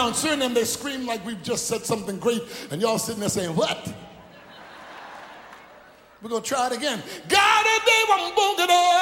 around Suriname, they scream like we've just said something great, and y'all sitting there saying, what? We're going to try it again. God, they want